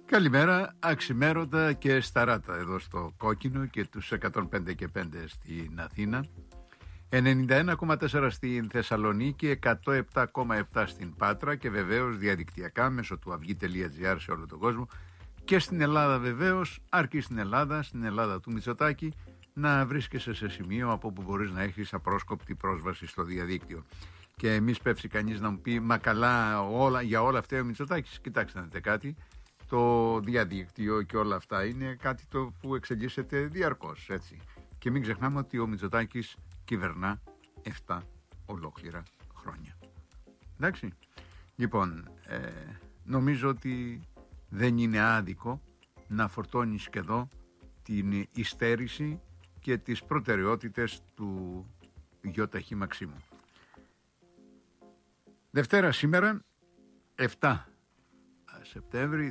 Καλημέρα, αξιμέρωτα και σταράτα εδώ στο Κόκκινο και τους 105 και 5 στην Αθήνα, 91,4 στην Θεσσαλονίκη, 107,7 στην Πάτρα και βεβαίως διαδικτυακά μέσω του αυγή.gr σε όλο τον κόσμο και στην Ελλάδα βεβαίως, αρκεί στην Ελλάδα του Μητσοτάκη, να βρίσκεσαι σε σημείο από που μπορείς να έχεις απρόσκοπτη πρόσβαση στο διαδίκτυο. Και μη πέψει κανείς να μου πει, μα καλά για όλα αυτά ο Μητσοτάκης. Κοιτάξτε να δείτε κάτι. Το διαδίκτυο και όλα αυτά είναι κάτι το που εξελίσσεται διαρκώς, έτσι. Και μην ξεχνάμε ότι ο Μητσοτάκης κυβερνά 7 ολόκληρα χρόνια. Εντάξει. Λοιπόν, νομίζω ότι δεν είναι άδικο να φορτώνεις και εδώ την υστέρηση και τις προτεραιότητες του ΙΧ Μαξίμου. Δευτέρα σήμερα, 7 Σεπτέμβρη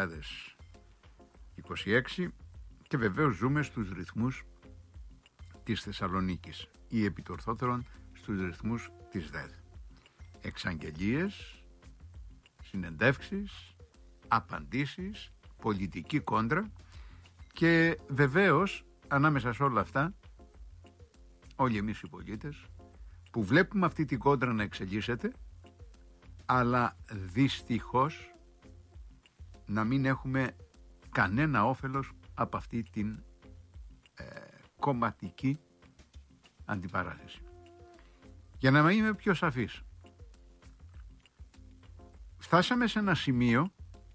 2026 και βεβαίως ζούμε στους ρυθμούς της Θεσσαλονίκης ή επιτορθότερον στους ρυθμούς της ΔΕΔ. Εξαγγελίες, συνεντεύξεις, απαντήσεις, πολιτική κόντρα και βεβαίως ανάμεσα σε όλα αυτά όλοι εμείς οι πολίτες που βλέπουμε αυτή την κόντρα να εξελίσσεται, αλλά δυστυχώς να μην έχουμε κανένα όφελος από αυτή την κομματική αντιπαράθεση. Για να είμαι πιο σαφής, φτάσαμε σε ένα σημείο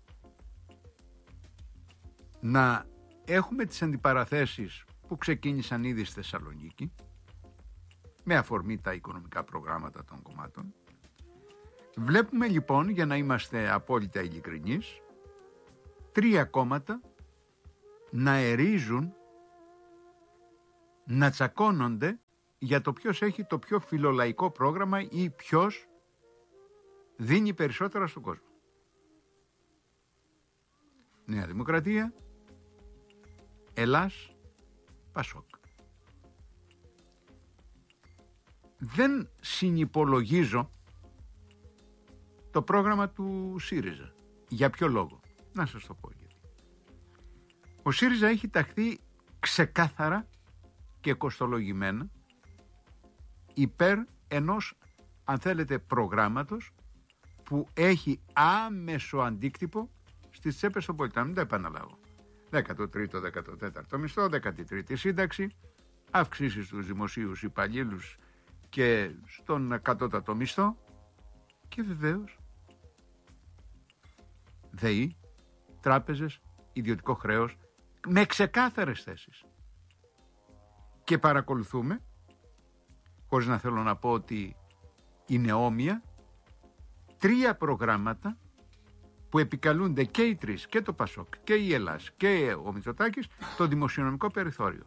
να έχουμε τις αντιπαραθέσεις που ξεκίνησαν ήδη στη Θεσσαλονίκη με αφορμή τα οικονομικά προγράμματα των κομμάτων. Βλέπουμε λοιπόν, για να είμαστε απόλυτα ειλικρινείς, 3 κόμματα να ερίζουν, να τσακώνονται για το ποιος έχει το πιο φιλολαϊκό πρόγραμμα ή ποιος δίνει περισσότερα στον κόσμο. Νέα Δημοκρατία, Ελλάς, Πασόκ. Δεν συνυπολογίζω το πρόγραμμα του ΣΥΡΙΖΑ. Για ποιο λόγο? Να σας το πω γιατί. Ο ΣΥΡΙΖΑ έχει ταχθεί ξεκάθαρα και κοστολογημένα υπέρ ενός, αν θέλετε, προγράμματος που έχει άμεσο αντίκτυπο στις τσέπες των πολιτών. Μην τα επαναλάβω. 13ο, 14ο μισθό, 13η σύνταξη, αυξήσεις στους δημοσίους υπαλλήλους και στον κατώτατο μισθό και βεβαίως ΔΕΗ, τράπεζες, ιδιωτικό χρέος με ξεκάθαρες θέσεις. Και παρακολουθούμε, χωρίς να θέλω να πω ότι είναι όμοια, 3 προγράμματα που επικαλούνται και οι 3, και το Πασόκ και η Ελλάς και ο Μητσοτάκης, το δημοσιονομικό περιθώριο.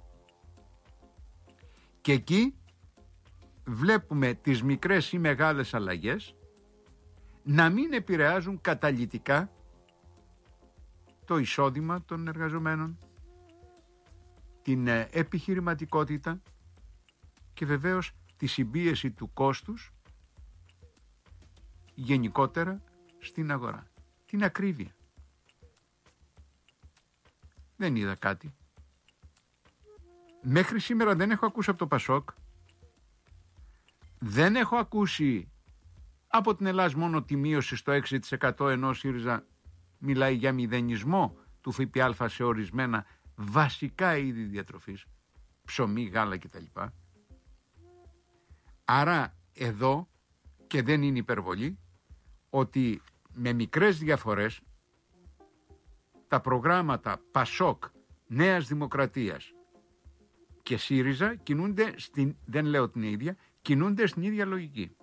Και εκεί βλέπουμε τις μικρές ή μεγάλες αλλαγές να μην επηρεάζουν καταλυτικά το εισόδημα των εργαζομένων, την επιχειρηματικότητα και βεβαίως τη συμπίεση του κόστους γενικότερα στην αγορά. Την ακρίβεια. Δεν είδα κάτι. Μέχρι σήμερα δεν έχω ακούσει από το Πασόκ, δεν έχω ακούσει από την Ελλάδα μόνο τη μείωση στο 6%, ενώ ο ΣΥΡΙΖΑ μιλάει για μηδενισμό του ΦΠΑ σε ορισμένα βασικά είδη διατροφής, ψωμί, γάλα κτλ. Άρα εδώ, και δεν είναι υπερβολή, ότι με μικρές διαφορές τα προγράμματα Πασόκ, Νέας Δημοκρατίας και ΣΥΡΙΖΑ κινούνται δεν λέω την ίδια, κινούνται στην ίδια λογική.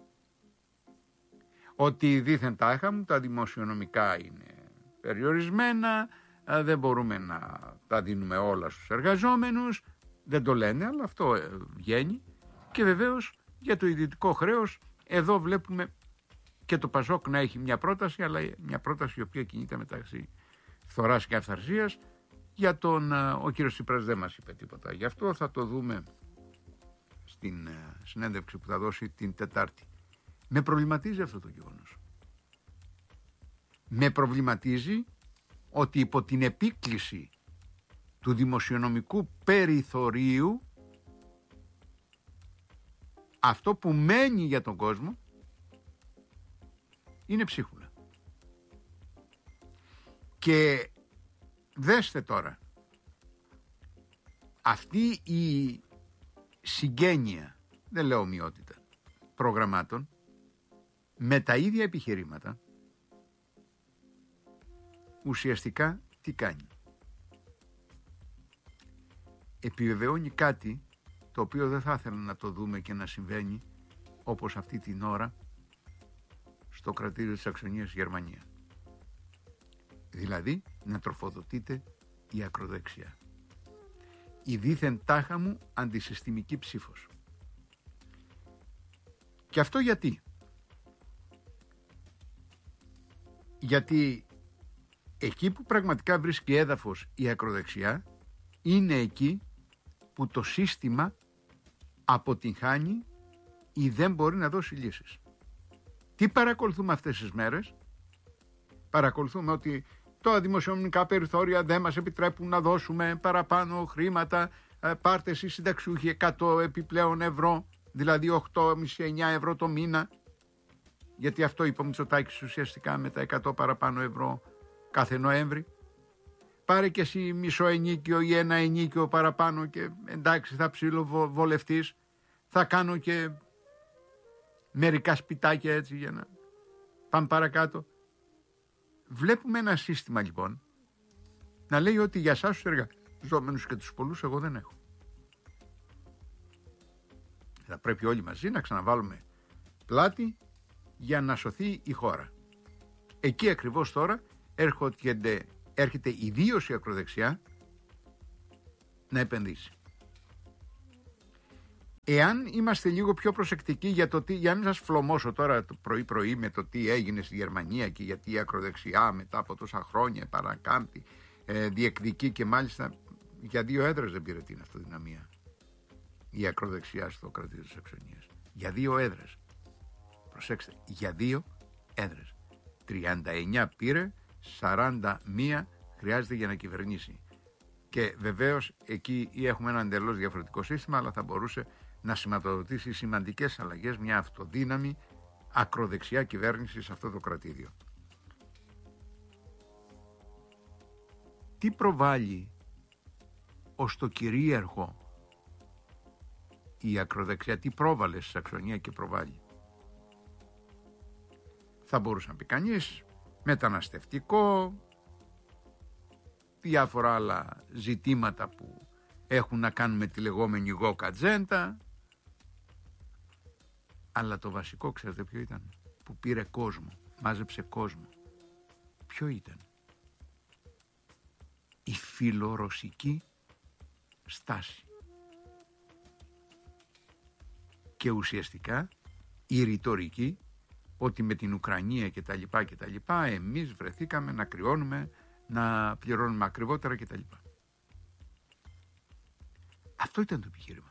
Ότι δήθεν τα δημοσιονομικά είναι περιορισμένα, δεν μπορούμε να τα δίνουμε όλα στους εργαζόμενους, δεν το λένε, αλλά αυτό βγαίνει. Και βεβαίως για το ιδιωτικό χρέος, εδώ βλέπουμε και το Πασόκ να έχει μια πρόταση, αλλά μια πρόταση η οποία κινείται μεταξύ φθοράς και αυθαρσίας. Για ο κύριος Τσίπρας δεν μας είπε τίποτα. Γι' αυτό θα το δούμε στην συνέντευξη που θα δώσει την Τετάρτη. Με προβληματίζει αυτό το γεγονός. Με προβληματίζει ότι υπό την επίκληση του δημοσιονομικού περιθωρίου αυτό που μένει για τον κόσμο είναι ψίχουλα. Και δέστε τώρα, αυτή η συγγένεια, δεν λέω ομοιότητα, προγραμμάτων με τα ίδια επιχειρήματα ουσιαστικά τι κάνει? Επιβεβαιώνει κάτι το οποίο δεν θα ήθελα να το δούμε και να συμβαίνει όπως αυτή την ώρα στο κρατήριο της Σαξονίας Γερμανία. Δηλαδή να τροφοδοτείται η ακροδεξιά. Η δήθεν τάχα μου αντισυστημική ψήφος. Και αυτό γιατί? Γιατί εκεί που πραγματικά βρίσκει έδαφος η ακροδεξιά είναι εκεί που το σύστημα αποτυγχάνει ή δεν μπορεί να δώσει λύσεις. Τι παρακολουθούμε αυτές τις μέρες? Παρακολουθούμε ότι τα δημοσιονομικά περιθώρια δεν μας επιτρέπουν να δώσουμε παραπάνω χρήματα. Πάρτε εσείς συνταξιούχοι 100 επιπλέον ευρώ, δηλαδή 8,5-9 ευρώ το μήνα. Γιατί αυτό είπε ο Μητσοτάκης ουσιαστικά με τα 100 παραπάνω ευρώ κάθε Νοέμβρη. Πάρε και εσύ μισό ενίκιο ή ένα ενίκιο παραπάνω και εντάξει θα ψιλοβολευτείς. Θα κάνω και μερικά σπιτάκια έτσι για να πάμε παρακάτω. Βλέπουμε ένα σύστημα λοιπόν να λέει ότι για εσάς τους εργαζόμενους και τους πολλούς εγώ δεν έχω. Θα πρέπει όλοι μαζί να ξαναβάλουμε πλάτη για να σωθεί η χώρα. Εκεί ακριβώς τώρα έρχεται ιδίως η ακροδεξιά να επενδύσει. Εάν είμαστε λίγο πιο προσεκτικοί για το τι, για να σας φλωμώσω τώρα το πρωί με το τι έγινε στη Γερμανία και γιατί η ακροδεξιά μετά από τόσα χρόνια παρακάμπτει, διεκδικεί και μάλιστα για 2 έδρες δεν πήρε την αυτοδυναμία η ακροδεξιά στο κρατήριο της Σαξονίας. Για 2 έδρες. Προσέξτε, για 2 έδρες. 39 πήρε, 41 χρειάζεται για να κυβερνήσει. Και βεβαίως εκεί έχουμε ένα εντελώς διαφορετικό σύστημα, αλλά θα μπορούσε να σηματοδοτήσει σημαντικές αλλαγές, μια αυτοδύναμη ακροδεξιά κυβέρνηση σε αυτό το κρατήριο. Τι προβάλλει ως το κυρίαρχο η ακροδεξιά, τι πρόβαλε στη Σαξονία και προβάλλει? Θα μπορούσε να πει κανείς μεταναστευτικό, διάφορα άλλα ζητήματα που έχουν να κάνουν με τη λεγόμενη γοκατζέντα. Αλλά το βασικό ξέρετε ποιο ήταν? Που πήρε κόσμο, μάζεψε κόσμο. Ποιο ήταν? Η φιλορωσική στάση. Και ουσιαστικά η ρητορική ότι με την Ουκρανία και τα λοιπά εμείς βρεθήκαμε να κρυώνουμε, να πληρώνουμε ακριβότερα κτλ. Αυτό ήταν το επιχείρημα.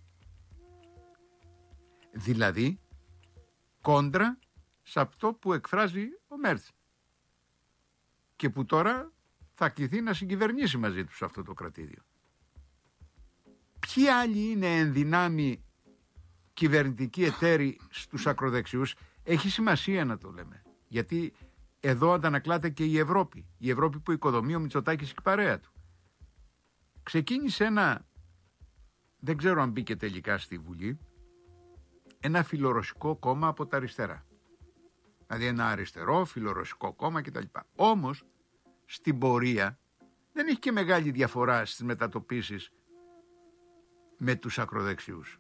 Δηλαδή κόντρα σε αυτό που εκφράζει ο Μέρτς και που τώρα θα κληθεί να συγκυβερνήσει μαζί τους αυτό το κρατήριο. Ποιοι άλλοι είναι ενδυνάμει κυβερνητικοί εταίροι στους ακροδεξιούς? Έχει σημασία να το λέμε, γιατί εδώ αντανακλάται και η Ευρώπη. Η Ευρώπη που οικοδομεί ο Μητσοτάκης και η παρέα του. Ξεκίνησε ένα, δεν ξέρω αν μπήκε τελικά στη Βουλή, ένα φιλορωσικό κόμμα από τα αριστερά. Δηλαδή ένα αριστερό φιλορωσικό κόμμα κτλ. Όμως στην πορεία δεν έχει και μεγάλη διαφορά στις μετατοπίσεις με τους ακροδεξιούς.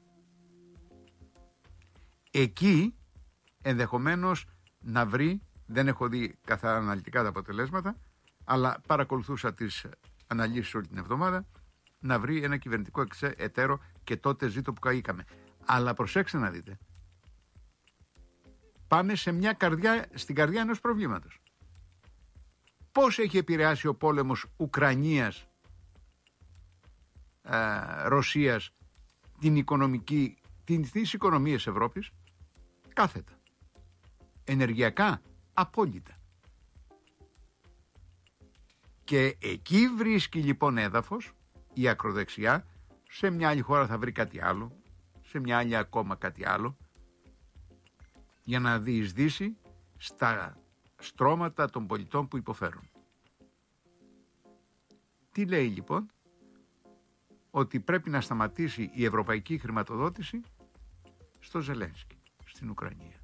Εκεί ενδεχομένως να βρει, δεν έχω δει καθαρά αναλυτικά τα αποτελέσματα, αλλά παρακολουθούσα τις αναλύσεις όλη την εβδομάδα, να βρει ένα κυβερνητικό εταίρο και τότε ζήτω που καήκαμε. Αλλά προσέξτε να δείτε, πάμε σε στην καρδιά ενός προβλήματος. Πώς έχει επηρεάσει ο πόλεμος Ουκρανίας, Ρωσίας, τις οικονομίες Ευρώπης? Κάθετα. Ενεργειακά, απόλυτα. Και εκεί βρίσκει λοιπόν έδαφος η ακροδεξιά. Σε μια άλλη χώρα θα βρει κάτι άλλο, σε μια άλλη ακόμα κάτι άλλο, για να διεισδύσει στα στρώματα των πολιτών που υποφέρουν. Τι λέει λοιπόν? Ότι πρέπει να σταματήσει η ευρωπαϊκή χρηματοδότηση στο Ζελένσκι, στην Ουκρανία.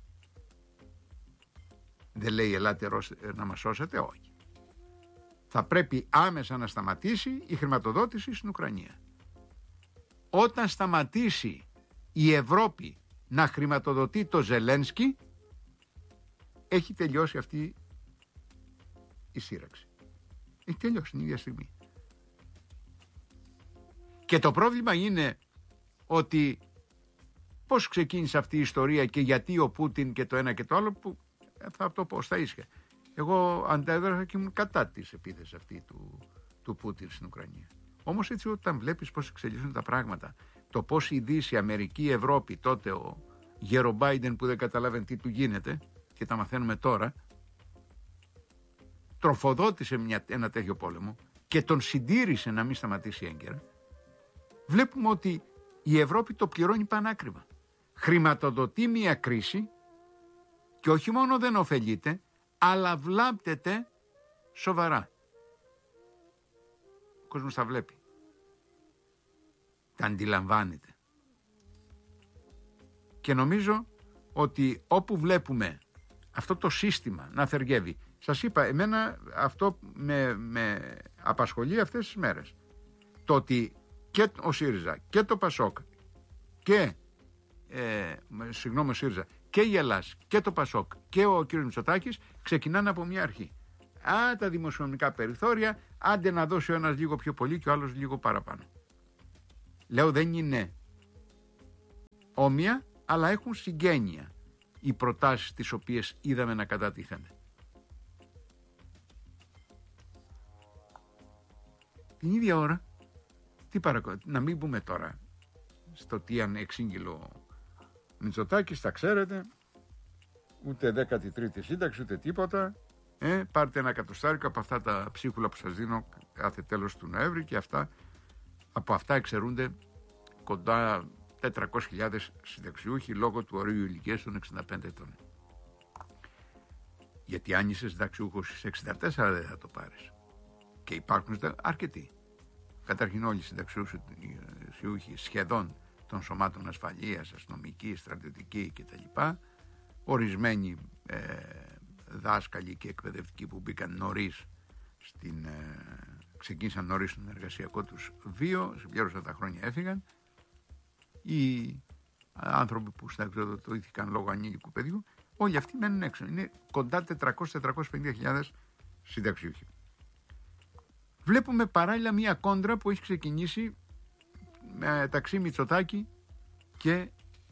Δεν λέει ελάτε να μας σώσετε, όχι. Θα πρέπει άμεσα να σταματήσει η χρηματοδότηση στην Ουκρανία. Όταν σταματήσει η Ευρώπη να χρηματοδοτεί το Ζελένσκι, έχει τελειώσει αυτή η σύραξη. Έχει τελειώσει την ίδια στιγμή. Και το πρόβλημα είναι ότι πώς ξεκίνησε αυτή η ιστορία και γιατί ο Πούτιν και το ένα και το άλλο, που θα το πω στα ίσια. Εγώ αντέδρασα και ήμουν κατά της επίθεσης αυτή του Πούτιν στην Ουκρανία. Όμως έτσι όταν βλέπεις πώς εξελίσσονται τα πράγματα, το πώς η Δύση, η Αμερική, η Ευρώπη, τότε ο γέρο Μπάιντεν που δεν καταλάβαινε τι του γίνεται και τα μαθαίνουμε τώρα, τροφοδότησε ένα τέτοιο πόλεμο και τον συντήρησε να μην σταματήσει έγκαιρα, βλέπουμε ότι η Ευρώπη το πληρώνει πανάκριβα. Χρηματοδοτεί μια κρίση και όχι μόνο δεν ωφελείται, αλλά βλάπτεται σοβαρά. Ο κόσμος τα βλέπει. Τα αντιλαμβάνεται. Και νομίζω ότι όπου βλέπουμε αυτό το σύστημα να θεργεύει, σας είπα, εμένα αυτό με απασχολεί αυτές τις μέρες. Το ότι και ο ΣΥΡΙΖΑ και το ΠΑΣΟΚ και ο ΣΥΡΙΖΑ και η Ελλάς και το ΠΑΣΟΚ και ο κ. Μητσοτάκης ξεκινάνε από μια αρχή. Τα δημοσιονομικά περιθώρια, άντε να δώσει ο ένας λίγο πιο πολύ και ο άλλος λίγο παραπάνω. Λέω δεν είναι όμοια, αλλά έχουν συγγένεια οι προτάσεις τις οποίες είδαμε να κατατίθενται. Την ίδια ώρα, να μην πούμε τώρα στο τι αν εξήγηλο Μητσοτάκης, τα ξέρετε, ούτε 13η σύνταξη ούτε τίποτα. Πάρτε ένα εκατοστάρικο από αυτά τα ψίχουλα που σας δίνω κάθε τέλος του Νοέμβρη και από αυτά εξαιρούνται κοντά 400.000 συνταξιούχοι λόγω του ορίου ηλικίας των 65 ετών. Γιατί αν είσαι συνταξιούχος στις 64 δεν θα το πάρεις. Και υπάρχουν αρκετοί. Καταρχήν όλοι οι συνταξιούχοι σχεδόν των σωμάτων ασφαλείας, αστυνομική, στρατιωτική κτλ. Ορισμένοι δάσκαλοι και εκπαιδευτικοί που μπήκαν νωρίς ξεκίνησαν νωρίς στον εργασιακό τους βίο, συμπλήρωσαν τα χρόνια, έφυγαν. Οι άνθρωποι που συνταξιοδοτήθηκαν λόγω ανήλικου παιδιού, όλοι αυτοί μένουν έξω. Είναι κοντά 400-450.000 συνταξιούχοι. Βλέπουμε παράλληλα μια κόντρα που έχει ξεκινήσει μεταξύ Μητσοτάκη και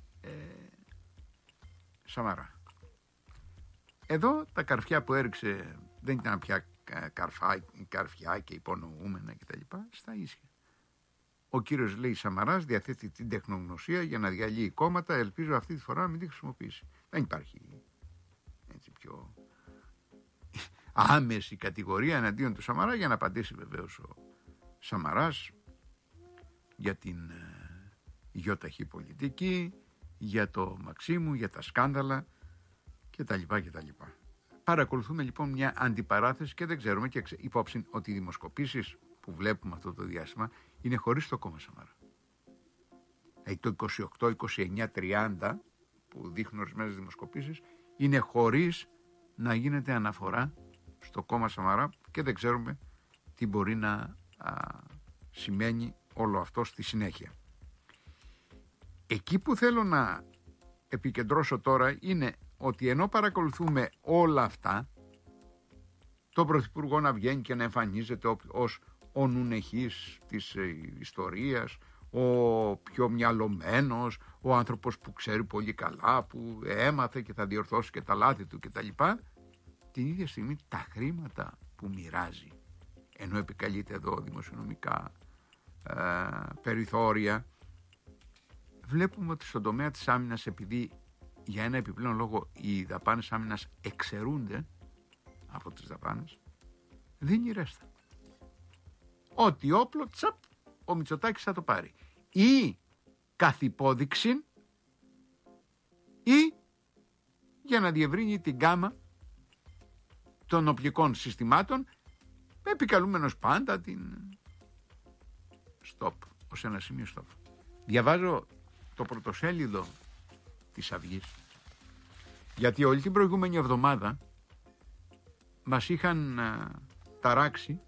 Σαμαρά. Εδώ τα καρφιά που έριξε δεν ήταν πια καρφιά και υπονοούμενα κτλ. Στα ίσια. Ο κύριος λέει Σαμαράς διαθέτει την τεχνογνωσία για να διαλύει κόμματα. Ελπίζω αυτή τη φορά να μην τη χρησιμοποιήσει. Δεν υπάρχει έτσι πιο άμεση κατηγορία εναντίον του Σαμαρά, για να απαντήσει βεβαίως ο Σαμαράς για την γιοταχή πολιτική, για το Μαξίμου, για τα σκάνδαλα κτλ. Παρακολουθούμε λοιπόν μια αντιπαράθεση και δεν ξέρουμε και υπόψη ότι οι δημοσκοπήσεις που βλέπουμε αυτό το διάστημα είναι χωρίς το κόμμα Σαμαρά. Δηλαδή το 28, 29, 30 που δείχνουν ορισμένες δημοσκοπήσεις είναι χωρίς να γίνεται αναφορά στο κόμμα Σαμαρά και δεν ξέρουμε τι μπορεί να σημαίνει όλο αυτό στη συνέχεια. Εκεί που θέλω να επικεντρώσω τώρα είναι ότι ενώ παρακολουθούμε όλα αυτά, το Πρωθυπουργό να βγαίνει και να εμφανίζεται ως ο νουνεχής της ιστορίας, ο πιο μυαλωμένος, ο άνθρωπος που ξέρει πολύ καλά, που έμαθε και θα διορθώσει και τα λάθη του κτλ. Την ίδια στιγμή τα χρήματα που μοιράζει, ενώ επικαλείται εδώ δημοσιονομικά περιθώρια, βλέπουμε ότι στον τομέα της άμυνας, επειδή για ένα επιπλέον λόγο οι δαπάνες άμυνας εξαιρούνται από τις δαπάνες, δίνει ρέστα. Ό,τι όπλο, τσαπ, ο Μητσοτάκης θα το πάρει. Ή καθ' υπόδειξη, ή για να διευρύνει την γκάμα των οπλικών συστημάτων, επικαλούμενος πάντα την stop, ως ένα σημείο stop. Διαβάζω το πρωτοσέλιδο της Αυγής, γιατί όλη την προηγούμενη εβδομάδα μας είχαν ταράξει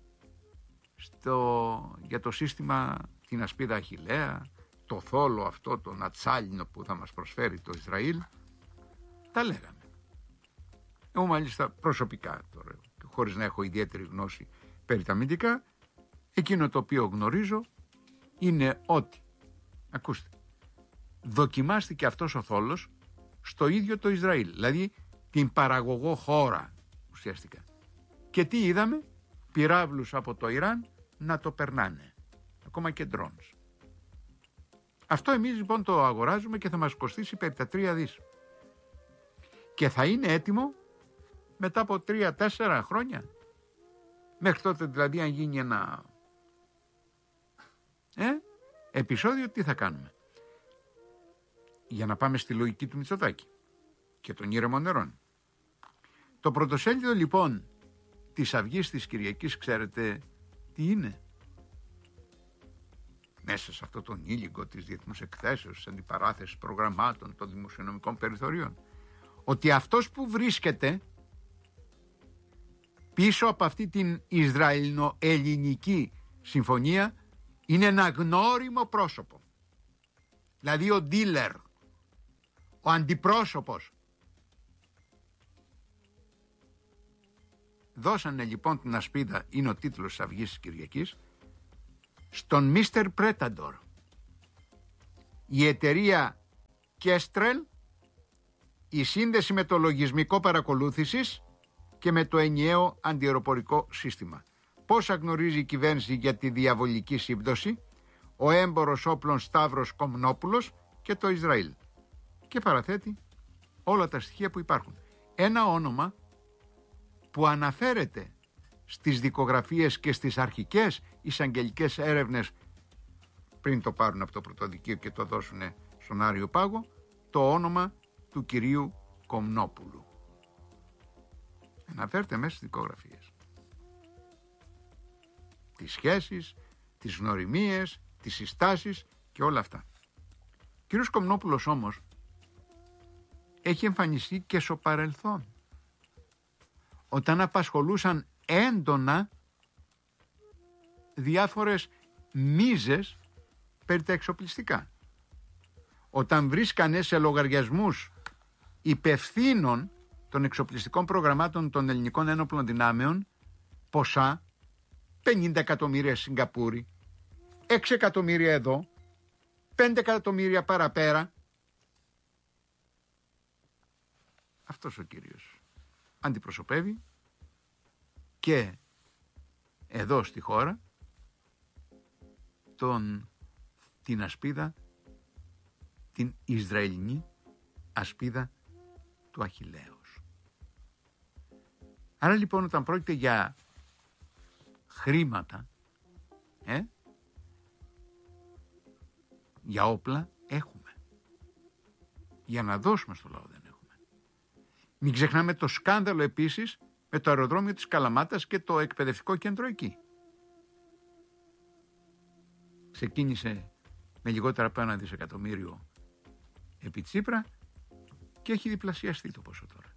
για το σύστημα, την ασπίδα Αχιλλέα, το θόλο αυτό, το νατσάλινο που θα μας προσφέρει το Ισραήλ. Τα λέγαμε. Εγώ μάλιστα προσωπικά τώρα, χωρίς να έχω ιδιαίτερη γνώση περί τα αμυντικά, εκείνο το οποίο γνωρίζω είναι ότι, ακούστε, δοκιμάστηκε αυτός ο θόλος στο ίδιο το Ισραήλ, δηλαδή την παραγωγό χώρα ουσιαστικά. Και τι είδαμε? Πυράβλους από το Ιράν να το περνάνε, ακόμα και drones. Αυτό εμείς λοιπόν το αγοράζουμε και θα μας κοστίσει περί τα 3 δις. Και θα είναι έτοιμο μετά από 3-4 χρόνια. Μέχρι τότε δηλαδή, αν γίνει ένα επεισόδιο, τι θα κάνουμε? Για να πάμε στη λογική του Μητσοτάκη και των ήρεμων νερών. Το πρωτοσέλιδο λοιπόν της Αυγής της Κυριακής, ξέρετε τι είναι? Μέσα σε αυτό τον ήλιγκο της διεθνούς εκθέσεως, της αντιπαράθεσης προγραμμάτων των δημοσιονομικών περιθωρίων, ότι αυτός που βρίσκεται πίσω από αυτή την Ισραηλινο-ελληνική συμφωνία είναι ένα γνώριμο πρόσωπο. Δηλαδή ο dealer, ο αντιπρόσωπος. Δώσανε λοιπόν την ασπίδα, είναι ο τίτλος της Αυγής της Κυριακής, στον Mr. Predator. Η εταιρεία Kestrel, η σύνδεση με το λογισμικό παρακολούθησης και με το ενιαίο αντιαεροπορικό σύστημα. Πόσα γνωρίζει η κυβέρνηση για τη διαβολική σύμπτωση, ο έμπορος όπλων Σταύρος Κομνόπουλος και το Ισραήλ. Και παραθέτει όλα τα στοιχεία που υπάρχουν. Ένα όνομα που αναφέρεται στις δικογραφίες και στις αρχικές εισαγγελικές έρευνες πριν το πάρουν από το πρωτοδικείο και το δώσουν στον Άριο Πάγο, το όνομα του κυρίου Κομνόπουλου. Αναφέρεται μέσα στις δικογραφίες. Τις σχέσεις, τις γνωριμίες, τις συστάσεις και όλα αυτά. Ο κύριος Κομνόπουλος όμως έχει εμφανιστεί και στο παρελθόν, όταν απασχολούσαν έντονα διάφορες μίζες περί τα εξοπλιστικά. Όταν βρίσκανε σε λογαριασμούς υπευθύνων των εξοπλιστικών προγραμμάτων των ελληνικών ένοπλων δυνάμεων ποσά 50 εκατομμύρια Σιγκαπούρη, 6 εκατομμύρια εδώ, 5 εκατομμύρια παραπέρα. Αυτός ο κύριος αντιπροσωπεύει και εδώ στη χώρα την ασπίδα, την Ισραηλινή ασπίδα του Αχιλλέως. Άρα λοιπόν, όταν πρόκειται για χρήματα, για όπλα έχουμε. Για να δώσουμε στο λαό δεν έχουμε. Μην ξεχνάμε το σκάνδαλο επίσης με το αεροδρόμιο της Καλαμάτας και το εκπαιδευτικό κέντρο εκεί. Ξεκίνησε με λιγότερα από 1 δισεκατομμύριο επί Τσίπρα και έχει διπλασιαστεί το ποσό τώρα.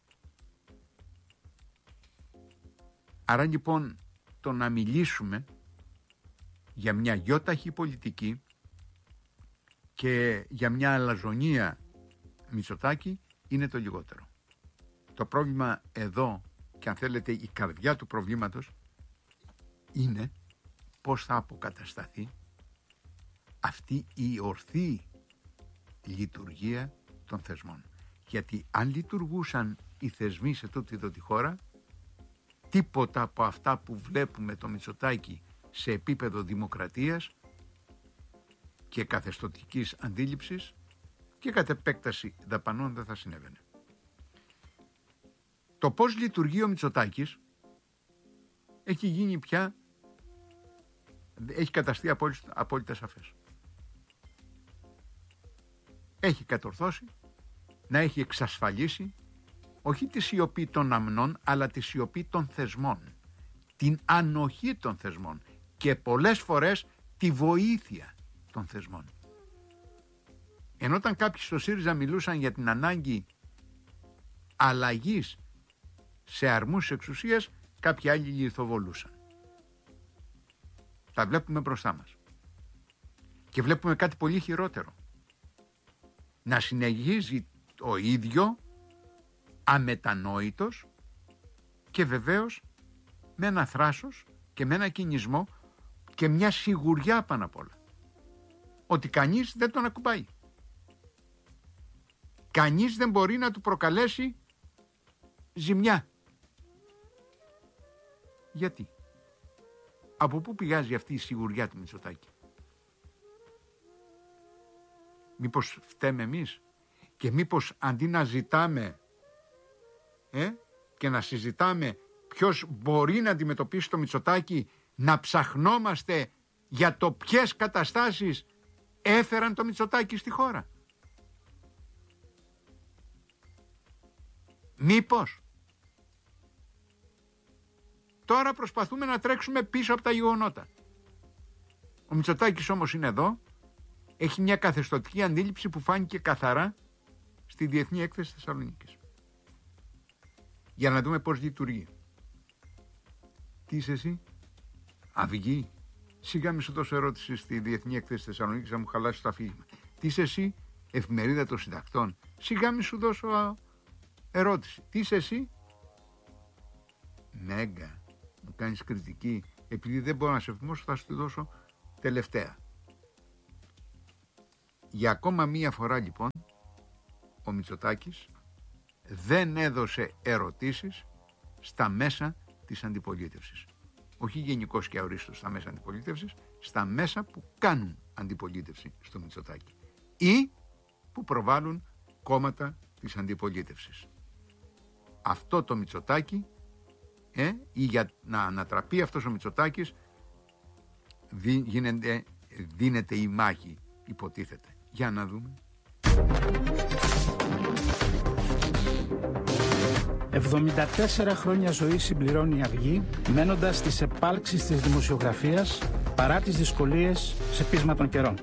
Άρα λοιπόν, το να μιλήσουμε για μια γιόταχη πολιτική και για μια αλαζονία Μητσοτάκη είναι το λιγότερο. Το πρόβλημα εδώ, και αν θέλετε η καρδιά του προβλήματος, είναι πώς θα αποκατασταθεί αυτή η ορθή λειτουργία των θεσμών. Γιατί αν λειτουργούσαν οι θεσμοί σε τούτη εδώ τη χώρα, τίποτα από αυτά που βλέπουμε το Μητσοτάκη σε επίπεδο δημοκρατίας και καθεστωτικής αντίληψης και κατ' επέκταση δαπανών δεν θα συνέβαινε. Το πώς λειτουργεί ο Μητσοτάκης έχει γίνει πια έχει καταστεί απόλυτα σαφές. Έχει κατορθώσει να έχει εξασφαλίσει όχι τη σιωπή των αμνών, αλλά τη σιωπή των θεσμών, την ανοχή των θεσμών και πολλές φορές τη βοήθεια των θεσμών. Ενώ όταν κάποιοι στο ΣΥΡΙΖΑ μιλούσαν για την ανάγκη αλλαγής σε αρμούς εξουσίας, κάποιοι άλλοι λιθοβολούσαν. Τα βλέπουμε μπροστά μας. Και βλέπουμε κάτι πολύ χειρότερο. Να συνεχίζει το ίδιο αμετανόητος και βεβαίως με ένα θράσος και με ένα κινησμό και μια σιγουριά πάνω απ' όλα. Ότι κανείς δεν τον ακουμπάει. Κανείς δεν μπορεί να του προκαλέσει ζημιά. Γιατί? Από πού πηγάζει αυτή η σιγουριά του Μητσοτάκη? Μήπως φταίμε εμείς? Και μήπως αντί να ζητάμε και να συζητάμε ποιος μπορεί να αντιμετωπίσει το Μητσοτάκη, να ψαχνόμαστε για το ποιες καταστάσεις έφεραν το Μητσοτάκη στη χώρα? Μήπως τώρα προσπαθούμε να τρέξουμε πίσω από τα γεγονότα? Ο Μητσοτάκης όμως είναι εδώ, έχει μια καθεστωτική αντίληψη που φάνηκε καθαρά στη Διεθνή Έκθεση Θεσσαλονίκης. Για να δούμε πώς λειτουργεί. Τι είσαι εσύ? Αυγή? Σιγά μη σου δώσω ερώτηση στη Διεθνή Έκθεση Θεσσαλονίκης, θα μου χαλάσει το αφήγημα. Τι είσαι εσύ? Εφημερίδα των Συντακτών? Σιγά μη σου δώσω ερώτηση. Τι είσαι εσύ? Μέγκα. Μου κάνεις κριτική. Επειδή δεν μπορώ να σε εφημώσω, θα σου τη δώσω τελευταία. Για ακόμα μία φορά λοιπόν ο Μητσοτάκης δεν έδωσε ερωτήσεις στα μέσα της αντιπολίτευσης. Όχι γενικώς και αορίστως στα μέσα αντιπολίτευσης, στα μέσα που κάνουν αντιπολίτευση στο Μητσοτάκη ή που προβάλλουν κόμματα της αντιπολίτευσης. Αυτό το Μητσοτάκη ή για να ανατραπεί αυτός ο Μητσοτάκης δίνεται η μάχη, υποτίθεται. Για να δούμε. 74 χρόνια ζωή συμπληρώνει η Αυγή, μένοντας στις επάλξεις της δημοσιογραφίας παρά τις δυσκολίες σε πείσμα των καιρών.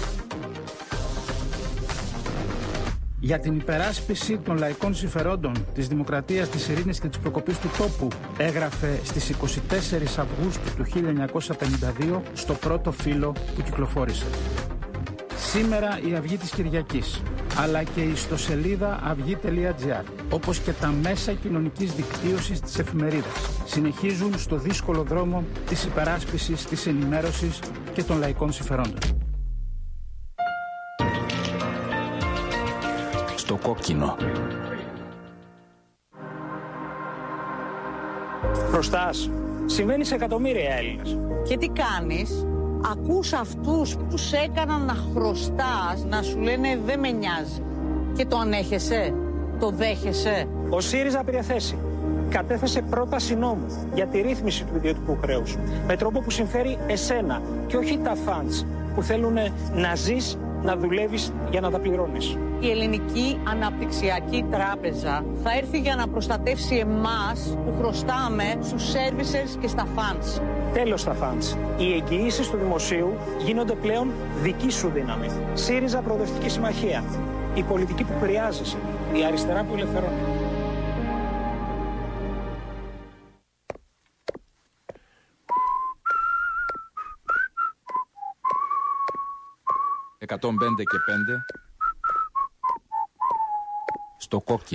Για την υπεράσπιση των λαϊκών συμφερόντων, της δημοκρατίας, της ειρήνης και της προκοπής του τόπου, έγραφε στις 24 Αυγούστου του 1952 στο πρώτο φύλλο που κυκλοφόρησε. Σήμερα η Αυγή της Κυριακής, αλλά και η ιστοσελίδα αυγή.gr, όπως και τα μέσα κοινωνικής δικτύωσης της εφημερίδας, συνεχίζουν στο δύσκολο δρόμο της υπεράσπισης, της ενημέρωσης και των λαϊκών συμφερόντων. Στο κόκκινο. Χρωστάς. Συμβαίνει σε εκατομμύρια Έλληνες. Και τι κάνεις? Ακούς αυτούς που σε έκαναν να χρωστάς, να σου λένε δεν με νοιάζει. Και το ανέχεσαι, το δέχεσαι. Ο ΣΥΡΙΖΑ πήρε θέση. Κατέθεσε πρόταση νόμου για τη ρύθμιση του ιδιωτικού χρέους. Με τρόπο που συμφέρει εσένα και όχι τα φαντς που θέλουν να ζεις, να δουλεύεις για να τα πληρώνεις. Η Ελληνική Αναπτυξιακή Τράπεζα θα έρθει για να προστατεύσει εμάς που χρωστάμε στους services και στα funds. Τέλος στα funds. Οι εγγυήσεις του δημοσίου γίνονται πλέον δική σου δύναμη. ΣΥΡΙΖΑ Προοδευτική Συμμαχία. Η πολιτική που χρειάζεσαι. Η αριστερά που ελευθερώνει. «105 και 5» στο κόκκινο.